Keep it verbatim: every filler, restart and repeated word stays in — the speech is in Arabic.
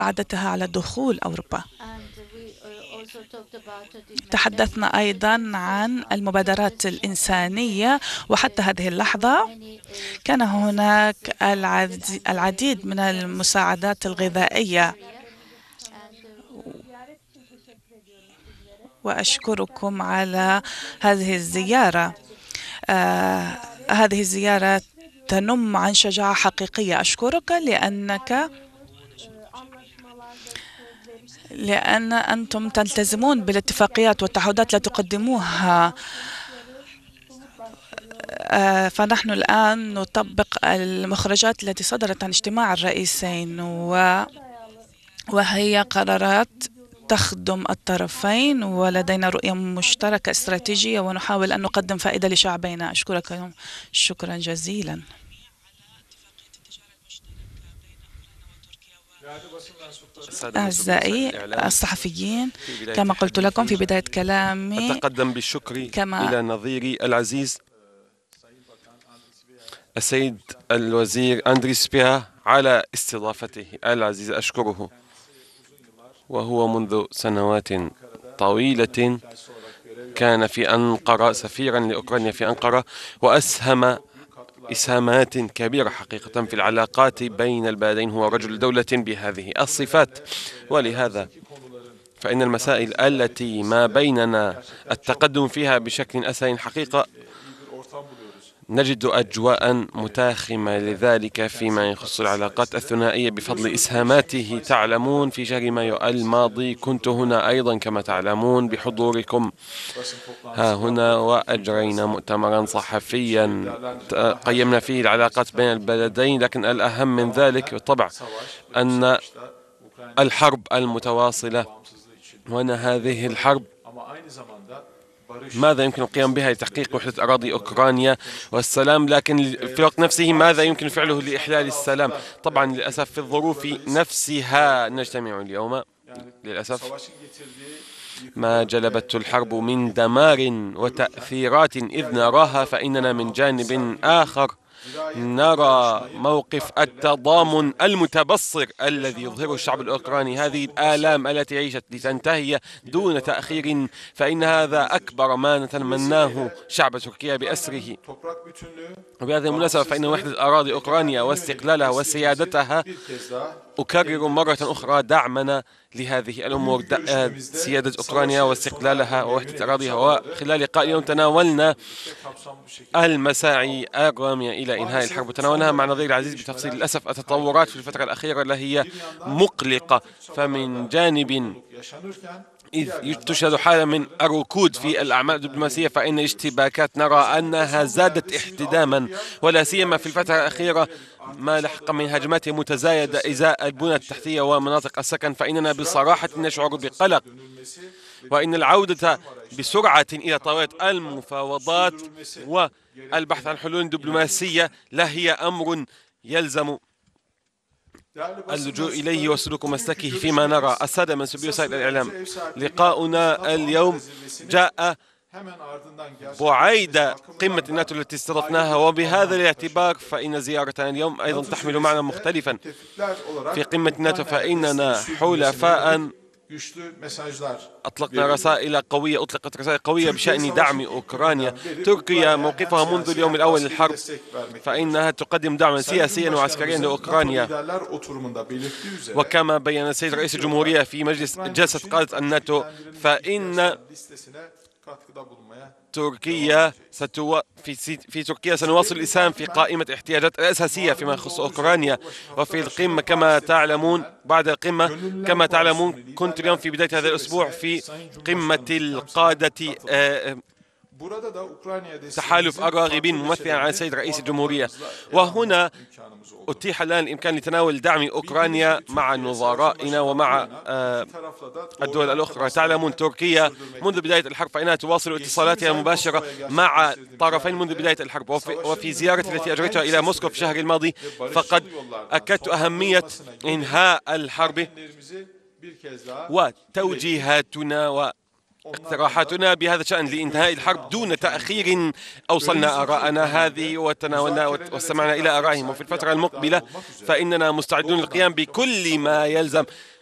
مساعدتها على دخول أوروبا. تحدثنا أيضا عن المبادرات الإنسانية، وحتى هذه اللحظة كان هناك العديد من المساعدات الغذائية، وأشكركم على هذه الزيارة. آه هذه الزيارة تنم عن شجاعة حقيقية. أشكرك لأنك لأن أنتم تلتزمون بالاتفاقيات والتعهدات التي تقدموها. آه فنحن الآن نطبق المخرجات التي صدرت عن اجتماع الرئيسين، وهي قرارات تخدم الطرفين، ولدينا رؤية مشتركة استراتيجية ونحاول أن نقدم فائدة لشعبينا. أشكرك شكرا جزيلا. أعزائي الصحفيين، كما قلت لكم في بداية كلامي، أتقدم بالشكر كما إلى نظيري العزيز السيد الوزير أندريس بيها على استضافته العزيزة. أشكره، وهو منذ سنوات طويلة كان في أنقرة سفيرا لأوكرانيا في أنقرة، وأسهم إسهامات كبيرة حقيقة في العلاقات بين البلدين. هو رجل دولة بهذه الصفات، ولهذا فإن المسائل التي ما بيننا التقدم فيها بشكل أسهل حقيقة نجد أجواء متاخمة لذلك فيما يخص العلاقات الثنائية بفضل إسهاماته. تعلمون في شهر مايو الماضي كنت هنا أيضا كما تعلمون بحضوركم ها هنا، وأجرينا مؤتمرا صحفيا قيمنا فيه العلاقات بين البلدين. لكن الأهم من ذلك بالطبع أن الحرب المتواصلة، وأن هذه الحرب ماذا يمكن القيام بها لتحقيق وحدة أراضي أوكرانيا والسلام، لكن في الوقت نفسه ماذا يمكن فعله لإحلال السلام. طبعا للأسف في الظروف نفسها نجتمع اليوم للأسف. ما جلبته الحرب من دمار وتأثيرات إذ نراها، فإننا من جانب آخر نرى موقف التضامن المتبصر الذي يظهره الشعب الأوكراني. هذه الآلام التي عيشت لتنتهي دون تأخير، فإن هذا أكبر ما نتمناه شعب تركيا بأسره. وبهذه المناسبة فإن وحدة أراضي أوكرانيا واستقلالها وسيادتها، أكرر مرة أخرى دعمنا لهذه الأمور، سيادة أوكرانيا واستقلالها ووحدة أراضيها. وخلال لقاء اليوم تناولنا المساعي الرامية إلى إنهاء الحرب، وتناولناها مع نظير العزيز بتفصيل. للأسف التطورات في الفترة الأخيرة هي مقلقة، فمن جانب إذ تشهد حالة من الركود في الأعمال الدبلوماسية، فإن اشتباكات نرى أنها زادت احتداما، ولا سيما في الفترة الأخيرة ما لحق من هجمات متزايدة إزاء البنى التحتية ومناطق السكن. فإننا بصراحة نشعر بقلق، وإن العودة بسرعة إلى طاولة المفاوضات والبحث عن حلول دبلوماسية لا هي أمر يلزم اللجوء إليه وسلوك مسلكه. فيما نرى السادة منسوبي وسائل الإعلام، لقاؤنا اليوم جاء بعيد قمة الناتو التي استضفناها، وبهذا الاعتبار فإن زيارتنا اليوم أيضا تحمل معنى مختلفا. في قمة الناتو فإننا حلفاء، أطلقنا رسائل قوية أطلقت رسائل قوية بشأن دعم أوكرانيا. تركيا موقفها منذ اليوم الأول للحرب فإنها تقدم دعما سياسيا وعسكريا لأوكرانيا، وكما بين السيد رئيس الجمهورية في مجلس جلسة قادة الناتو فإن تركيا ستو... في... في تركيا سنواصل الإسهام في قائمة احتياجات الأساسية فيما يخص أوكرانيا. وفي القمة كما تعلمون بعد القمة كما تعلمون كنت اليوم في بداية هذا الأسبوع في قمة القادة آه تحالف الراغبين ممثلا عن السيد رئيس الجمهورية، وهنا أتيح لنا الإمكان لتناول دعم أوكرانيا مع نظرائنا ومع الدول الأخرى. تعلمون تركيا منذ بداية الحرب فإنها تواصل اتصالاتها المباشرة مع طرفين منذ بداية الحرب، وفي, وفي زيارتي التي أجريتها إلى موسكو في الشهر الماضي فقد أكدت أهمية إنهاء الحرب وتوجيهاتنا و اقتراحاتنا بهذا الشأن لإنهاء الحرب دون تأخير. أوصلنا آراءنا هذه وتناولنا واستمعنا إلى آرائهم، وفي الفترة المقبلة فإننا مستعدون للقيام بكل ما يلزم